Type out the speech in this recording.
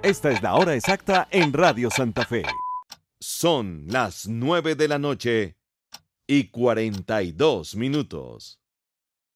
Esta es la hora exacta en Radio Santa Fe. Son las 9 de la noche y 42 minutos.